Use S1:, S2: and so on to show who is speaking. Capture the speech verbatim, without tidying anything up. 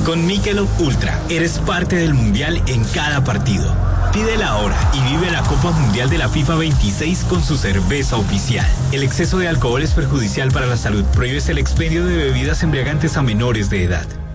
S1: Con Michelob Ultra, eres parte del Mundial en cada partido. Pídela ahora y vive la Copa Mundial de la FIFA veintiséis con su cerveza oficial. El exceso de alcohol es perjudicial para la salud. Prohíbes el expendio de bebidas embriagantes a menores de edad.